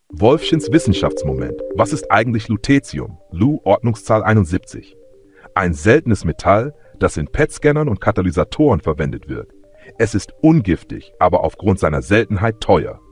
Wolfchens Wissenschaftsmoment. Was ist eigentlich Lutetium? Lu, Ordnungszahl 71. Ein seltenes Metall, das in PET-Scannern und Katalysatoren verwendet wird. Es ist ungiftig, aber aufgrund seiner Seltenheit teuer.